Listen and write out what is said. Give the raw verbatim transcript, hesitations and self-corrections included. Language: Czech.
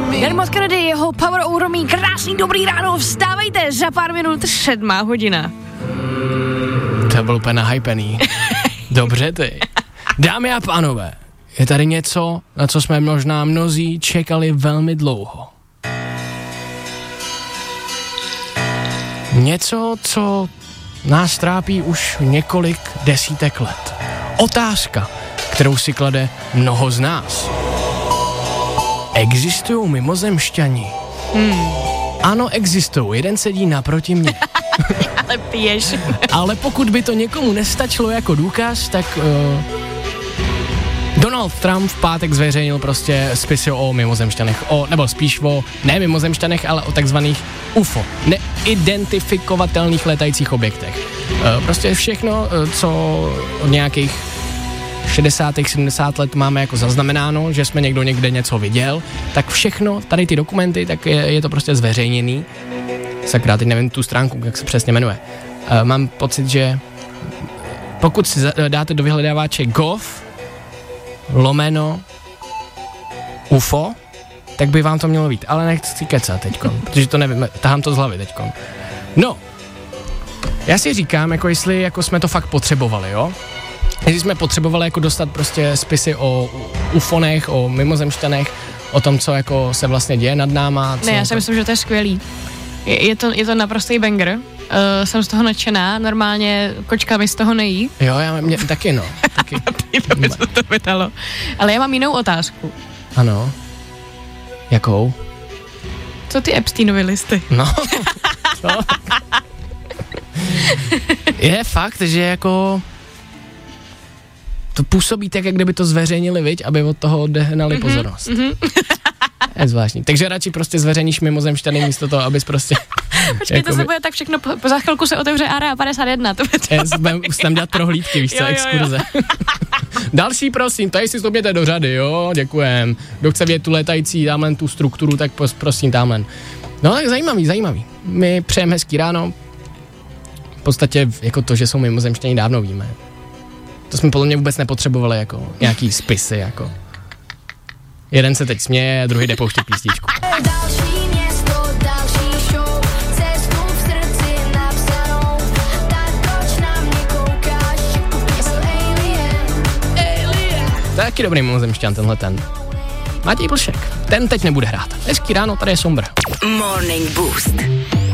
Dermot Kennedy, jeho Power Over Me, krásný dobrý ráno, vstávejte, za pár minut sedmá hodina. To byl úplně nahypený. Dobře ty. Dámy a pánové, je tady něco, na co jsme možná mnozí čekali velmi dlouho. Něco, co nás trápí už několik desítek let. Otázka, kterou si klade mnoho z nás. Existují mimozemšťani? Hmm. Ano, existují. Jeden sedí naproti mě. Ale piješ. Ale pokud by to někomu nestačilo jako důkaz, tak uh, Donald Trump v pátek zveřejnil prostě spisy o mimozemšťanech, o, nebo spíš o, ne mimozemšťanech, ale o takzvaných U F O, neidentifikovatelných létajících objektech. Uh, prostě všechno, uh, co od nějakých šedesátých sedmdesátých let máme jako zaznamenáno, že jsme někdo někde něco viděl, tak všechno, tady ty dokumenty, tak je, je to prostě zveřejněný. Sakra, teď nevím tu stránku, jak se přesně jmenuje. Uh, mám pocit, že pokud si dáte do vyhledávače gov lomeno U F O, tak by vám to mělo být, ale nechci kecat teďkon, protože to nevím, tahám to z hlavy teďkon. No, já si říkám, jako jestli jako jsme to fakt potřebovali, jo? Jestli jsme potřebovali jako dostat prostě spisy o ufonech, o mimozemšťanech, o tom, co jako se vlastně děje nad náma. Co ne, já si to... myslím, že to je skvělý. Je, je, to, je to naprostý banger. Uh, jsem z toho nadšená, normálně kočka mi z toho nejí. Jo, já mě taky no. Taky. to by to, to vytalo. Ale já mám jinou otázku. Ano. Jakou? Co ty Epsteinovy listy? No. Co? Je fakt, že jako to působí tak, jak kdyby to zveřejnili, viď, aby od toho odehnali mm-hmm, pozornost. Mm-hmm. Je zvláštní. Takže radši prostě zveřejníš mimozemšťany místo toho, abys prostě... Počkej, jako to se bude tak všechno, po, po za chvilku se otevře Area padesát jedna. To Už tam dělat prohlídky, víš co, exkurze. Další, prosím, tady si stopněte do řady, jo, děkujem. Kdo chce vědět tu létající, tamhle tu strukturu, tak prosím, tamhle. No tak zajímavý, zajímavý. My přejeme hezký ráno. V podstatě jako to, že jsou mimozemšťani, dávno víme. To jsme podle mě vůbec nepotřebovali jako nějaký spisy, jako. Jeden se teď směje, druhý jde pouštět písničku. Další město, další show, cestu v srdci napsanou, tak proč na mě koukáš, jako pěsl Alien. Alien. Taky dobrý mimozemšťan tenhle ten. Matěj Plšek, ten teď nebude hrát. Hezký ráno, tady je Sombr. Morning Boost.